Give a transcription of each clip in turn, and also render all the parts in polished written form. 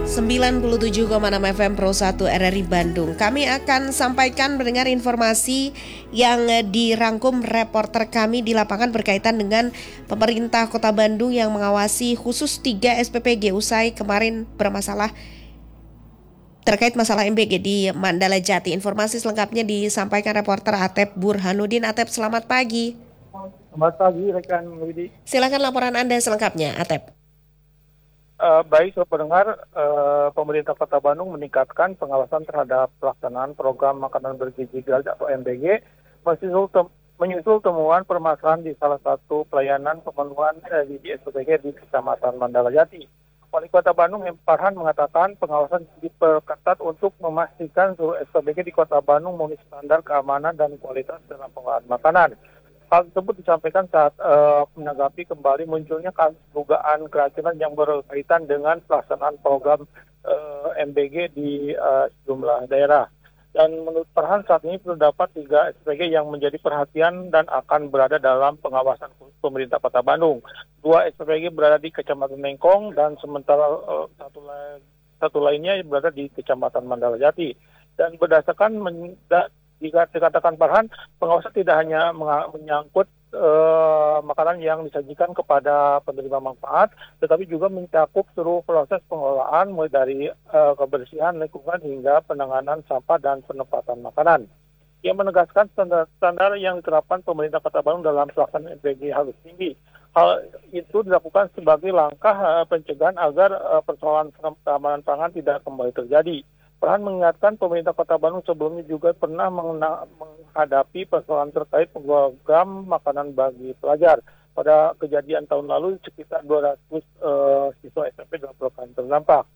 97,6 FM Pro 1 RRI Bandung. Kami akan sampaikan mendengar informasi yang dirangkum reporter kami di lapangan berkaitan dengan pemerintah Kota Bandung yang mengawasi khusus 3 SPPG usai kemarin bermasalah terkait masalah MBG di Mandala Jati. Informasi selengkapnya disampaikan reporter Atep Burhanuddin. Atep, selamat pagi. Selamat pagi rekan Widi. Silakan laporan Anda selengkapnya, Atep. Baik, sobat pendengar, pemerintah Kota Bandung meningkatkan pengawasan terhadap pelaksanaan program makanan bergizi gratis atau MBG menyusul temuan permasalahan di salah satu pelayanan pemenuhan gizi SPPG di Kecamatan Mandala Jati. Wali Kota Bandung M. Farhan mengatakan pengawasan diperketat untuk memastikan seluruh SPPG di Kota Bandung memenuhi standar keamanan dan kualitas dalam pengolahan makanan. Hal tersebut disampaikan saat menanggapi kembali munculnya kasus dugaan keracunan yang berkaitan dengan pelaksanaan program MBG di sejumlah daerah. Dan menurut Farhan saat ini terdapat 3 SPG yang menjadi perhatian dan akan berada dalam pengawasan pemerintah Kota Bandung. 2 SPG berada di Kecamatan Mengkong dan sementara satu lainnya berada di Kecamatan Mandala Jati. Dan berdasarkan jika dikatakan Farhan, pengawasan tidak hanya menyangkut makanan yang disajikan kepada penerima manfaat, tetapi juga mencakup seluruh proses pengelolaan mulai dari kebersihan lingkungan hingga penanganan sampah dan penempatan makanan. Ia menegaskan standar yang diterapkan pemerintah Kota Bandung dalam pelaksanaan MBG harus tinggi. Hal itu dilakukan sebagai langkah pencegahan agar persoalan keamanan pangan tidak kembali terjadi. Farhan mengingatkan pemerintah Kota Bandung sebelumnya juga pernah menghadapi persoalan terkait program makanan bagi pelajar. Pada kejadian tahun lalu sekitar 200 siswa SMP dilaporkan terdampak.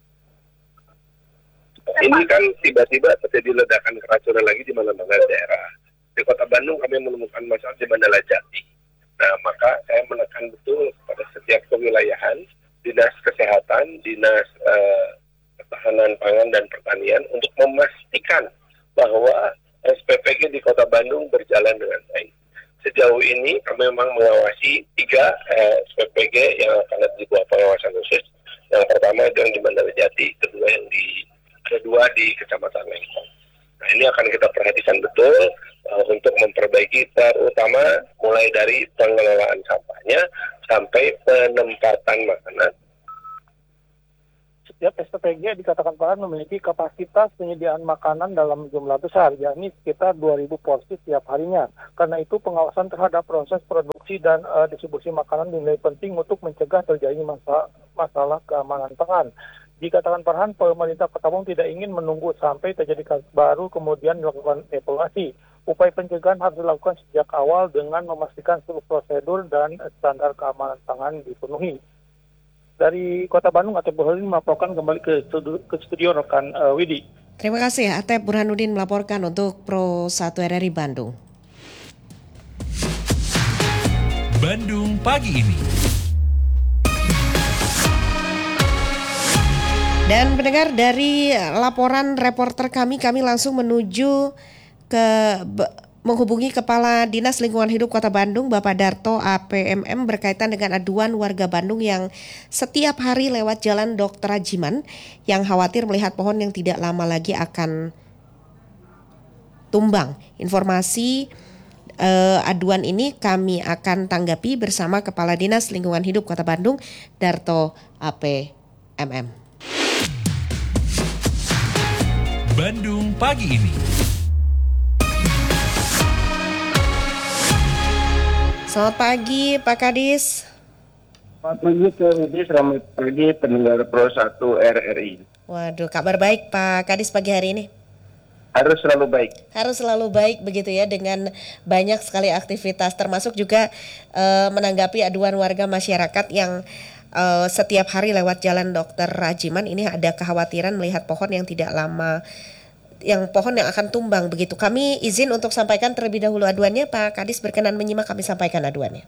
Ini kan tiba-tiba terjadi ledakan keracunan lagi di mana-mana daerah. Di Kota Bandung kami menemukan masalah di Mandala Jati. Nah, maka saya menekan betul pada setiap kewilayahan, Dinas Kesehatan, Dinas Ketahanan Pangan dan Pertanian untuk memastikan bahwa SPPG di Kota Bandung berjalan dengan baik. Sejauh ini kami memang mengawasi 3 SPPG yang akan ada di bawah pengawasan khusus. Yang pertama itu yang di Mandala Jati, kedua di Kecamatan Mengkong. Nah, ini akan kita perhatikan betul untuk memperbaiki terutama mulai dari pengelolaan sampahnya sampai penempatan makanan. Setiap SPPG dikatakan Farhan memiliki kapasitas penyediaan makanan dalam jumlah besar, yakni sekitar 2.000 porsi setiap harinya. Karena itu pengawasan terhadap proses produksi dan distribusi makanan dinilai penting untuk mencegah terjadinya masalah keamanan pangan. Dikatakan Farhan, pemerintah Kota Bandung tidak ingin menunggu sampai terjadi kasus baru kemudian dilakukan evaluasi. Upaya pencegahan harus dilakukan sejak awal dengan memastikan seluruh prosedur dan standar keamanan pangan dipenuhi. Dari Kota Bandung, Atep Burhanuddin melaporkan kembali ke studio rekan Widi. Terima kasih Atep Burhanuddin melaporkan untuk Pro 1 RRI Bandung. Bandung pagi ini. Dan pendengar, dari laporan reporter kami langsung menuju menghubungi Kepala Dinas Lingkungan Hidup Kota Bandung, Bapak Darto APMM, berkaitan dengan aduan warga Bandung yang setiap hari lewat Jalan Dr. Rajiman yang khawatir melihat pohon yang tidak lama lagi akan tumbang. Informasi aduan ini kami akan tanggapi bersama Kepala Dinas Lingkungan Hidup Kota Bandung, Darto APMM. Bandung pagi ini. Selamat pagi Pak Kadis. Selamat pagi ke Widi, selamat pagi pendengar Pro 1 RRI. Waduh, kabar baik Pak Kadis pagi hari ini? Harus selalu baik. Harus selalu baik begitu ya, dengan banyak sekali aktivitas, termasuk juga menanggapi aduan warga masyarakat yang setiap hari lewat Jalan Dr. Rajiman ini ada kekhawatiran melihat pohon yang tidak lama, pohon yang akan tumbang begitu. Kami izin untuk sampaikan terlebih dahulu aduannya. Pak Kadis berkenan menyimak, kami sampaikan aduannya.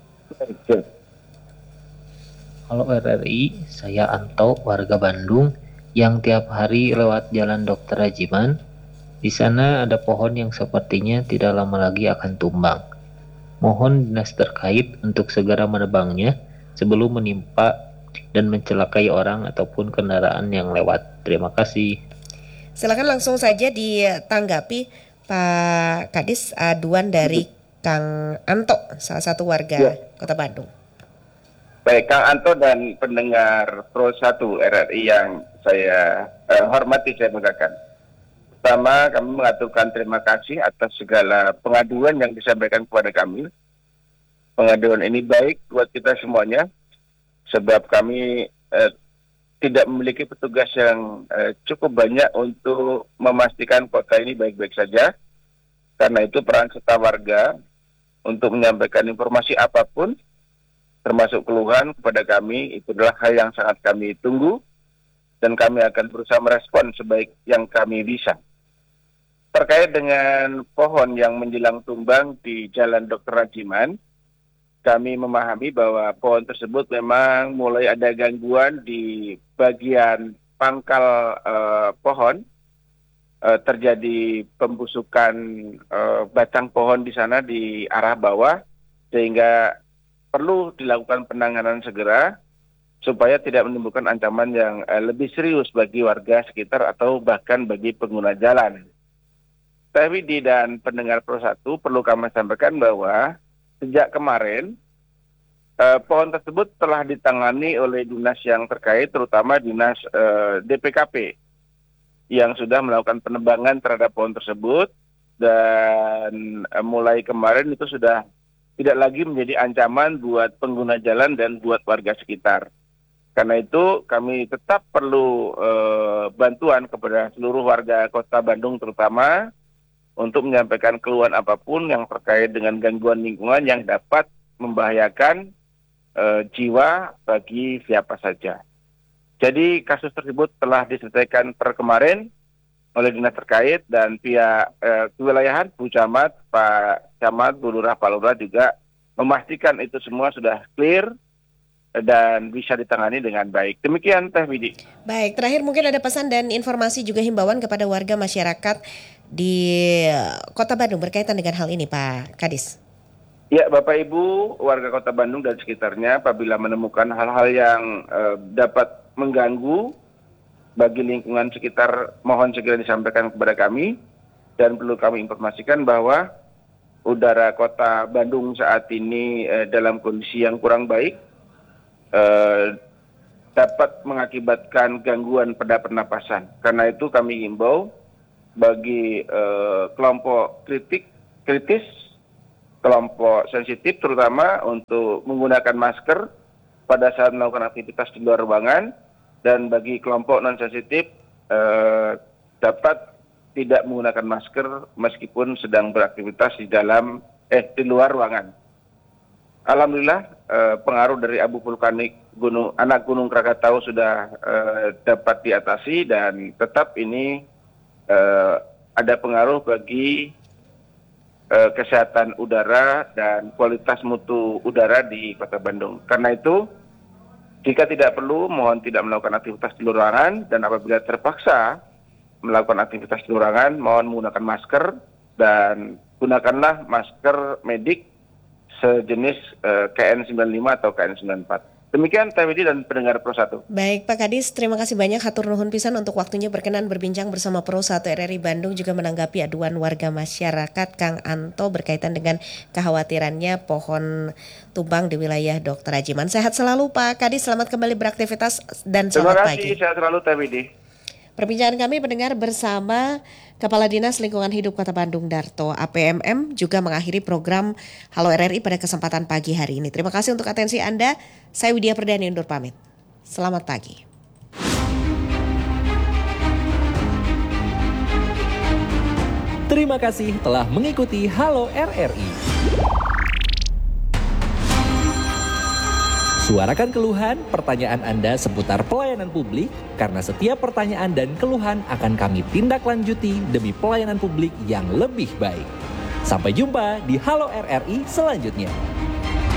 Halo RRI, saya Anto, warga Bandung yang tiap hari lewat Jalan Dr. Rajiman. Di sana ada pohon yang sepertinya tidak lama lagi akan tumbang. Mohon dinas terkait untuk segera menebangnya sebelum menimpa dan mencelakai orang ataupun kendaraan yang lewat. Terima kasih. Silakan langsung saja ditanggapi Pak Kadis aduan dari Kang Anto, salah satu warga Kota Bandung. Baik, Kang Anto dan pendengar Pro 1 RRI yang saya hormati, saya banggakan. Pertama, kami mengaturkan terima kasih atas segala pengaduan yang disampaikan kepada kami. Pengaduan ini baik buat kita semuanya, sebab kami tidak memiliki petugas yang cukup banyak untuk memastikan kota ini baik-baik saja. Karena itu peran serta warga untuk menyampaikan informasi apapun, termasuk keluhan kepada kami, itu adalah hal yang sangat kami tunggu, dan kami akan berusaha merespon sebaik yang kami bisa. Terkait dengan pohon yang menjelang tumbang di Jalan Dr. Rajiman, kami memahami bahwa pohon tersebut memang mulai ada gangguan di bagian pangkal pohon, terjadi pembusukan batang pohon di sana di arah bawah, sehingga perlu dilakukan penanganan segera supaya tidak menimbulkan ancaman yang lebih serius bagi warga sekitar atau bahkan bagi pengguna jalan. Tapi dan pendengar Pro 1 perlu kami sampaikan bahwa sejak kemarin pohon tersebut telah ditangani oleh dinas yang terkait, terutama dinas DPKP yang sudah melakukan penebangan terhadap pohon tersebut, dan mulai kemarin itu sudah tidak lagi menjadi ancaman buat pengguna jalan dan buat warga sekitar. Karena itu kami tetap perlu bantuan kepada seluruh warga Kota Bandung terutama untuk menyampaikan keluhan apapun yang terkait dengan gangguan lingkungan yang dapat membahayakan jiwa bagi siapa saja. Jadi kasus tersebut telah diselesaikan per kemarin oleh dinas terkait, dan pihak kewilayahan Bu Camat, Pak Camat, Bu Lurah, Pak Lurah juga memastikan itu semua sudah clear dan bisa ditangani dengan baik. Demikian Teh Widi. Baik, terakhir mungkin ada pesan dan informasi juga himbauan kepada warga masyarakat di Kota Bandung berkaitan dengan hal ini, Pak Kadis. Ya, Bapak Ibu, warga Kota Bandung dan sekitarnya, apabila menemukan hal-hal yang dapat mengganggu bagi lingkungan sekitar, mohon segera disampaikan kepada kami. Dan perlu kami informasikan bahwa udara Kota Bandung saat ini dalam kondisi yang kurang baik, dapat mengakibatkan gangguan pada pernapasan. Karena itu kami himbau bagi kelompok kritis, kelompok sensitif terutama untuk menggunakan masker pada saat melakukan aktivitas di luar ruangan, dan bagi kelompok non-sensitif dapat tidak menggunakan masker meskipun sedang beraktivitas di luar ruangan. Alhamdulillah pengaruh dari abu vulkanik anak Gunung Krakatau sudah dapat diatasi, dan tetap ini ada pengaruh bagi kesehatan udara dan kualitas mutu udara di Kota Bandung. Karena itu, jika tidak perlu, mohon tidak melakukan aktivitas di luar ruangan, dan apabila terpaksa melakukan aktivitas di luar ruangan, mohon menggunakan masker, dan gunakanlah masker medik sejenis KN95 atau KN94. Demikian Teh Widi dan pendengar Pro 1. Baik Pak Kadis, terima kasih banyak, hatur nuhun pisan untuk waktunya berkenan berbincang bersama Pro 1 RRI Bandung, juga menanggapi aduan warga masyarakat Kang Anto berkaitan dengan kekhawatirannya pohon tumbang di wilayah Dr. Rajiman. Sehat selalu Pak Kadis, selamat kembali beraktivitas dan selamat pagi. Terima kasih, sehat selalu Teh Widi. Perbincangan kami pendengar bersama Kepala Dinas Lingkungan Hidup Kota Bandung Darto APMM juga mengakhiri program Halo RRI pada kesempatan pagi hari ini. Terima kasih untuk atensi Anda. Saya Widya Perdana undur pamit. Selamat pagi. Terima kasih telah mengikuti Halo RRI. Suarakan keluhan, pertanyaan Anda seputar pelayanan publik, karena setiap pertanyaan dan keluhan akan kami tindak lanjuti demi pelayanan publik yang lebih baik. Sampai jumpa di Halo RRI selanjutnya.